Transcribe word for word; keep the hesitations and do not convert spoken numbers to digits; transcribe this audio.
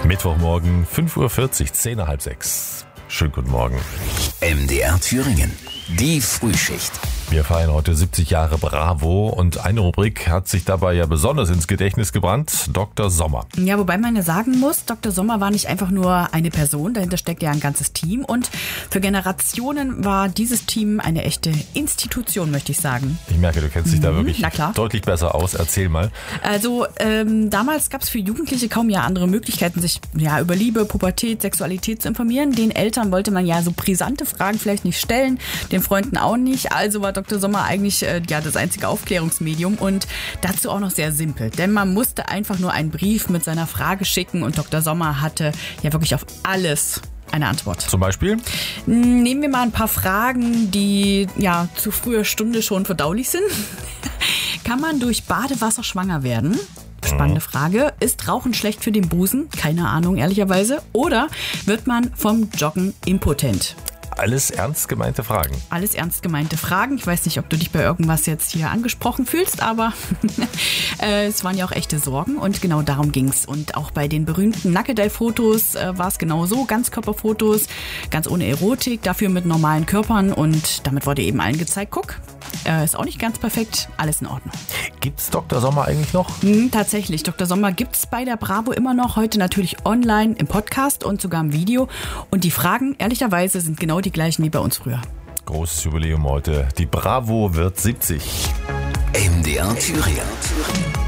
Mittwochmorgen, fünf Uhr vierzig, zehn nach halb sechs. Schönen guten Morgen. M D R Thüringen, die Frühschicht. Wir feiern heute siebzig Jahre Bravo und eine Rubrik hat sich dabei ja besonders ins Gedächtnis gebrannt, Doktor Sommer. Ja, wobei man ja sagen muss, Doktor Sommer war nicht einfach nur eine Person, dahinter steckt ja ein ganzes Team und für Generationen war dieses Team eine echte Institution, möchte ich sagen. Ich merke, du kennst dich mhm, da wirklich na klar. deutlich besser aus. Erzähl mal. Also ähm, damals gab es für Jugendliche kaum ja andere Möglichkeiten, sich ja über Liebe, Pubertät, Sexualität zu informieren. Den Eltern wollte man ja so brisante Fragen vielleicht nicht stellen, den Freunden auch nicht. Also war Doktor Sommer eigentlich äh, ja das einzige Aufklärungsmedium und dazu auch noch sehr simpel. Denn man musste einfach nur einen Brief mit seiner Frage schicken und Doktor Sommer hatte ja wirklich auf alles eine Antwort. Zum Beispiel? Nehmen wir mal ein paar Fragen, die ja zu früher Stunde schon verdaulich sind. Kann man durch Badewasser schwanger werden? Spannende Frage. Ist Rauchen schlecht für den Busen? Keine Ahnung, ehrlicherweise. Oder wird man vom Joggen impotent? Alles ernst gemeinte Fragen. Alles ernst gemeinte Fragen. Ich weiß nicht, ob du dich bei irgendwas jetzt hier angesprochen fühlst, aber äh, es waren ja auch echte Sorgen und genau darum ging's. Und auch bei den berühmten Nackedei-Fotos äh, war es genau so. Ganzkörperfotos, ganz ohne Erotik, dafür mit normalen Körpern und damit wurde eben allen gezeigt, guck, äh, ist auch nicht ganz perfekt, alles in Ordnung. Gibt's Doktor Sommer eigentlich noch? Hm, tatsächlich, Doktor Sommer gibt's bei der Bravo immer noch, heute natürlich online im Podcast und sogar im Video. Und die Fragen, ehrlicherweise, sind genau die gleichen wie bei uns früher. Großes Jubiläum heute. Die Bravo wird siebzig. M D R Thüringen.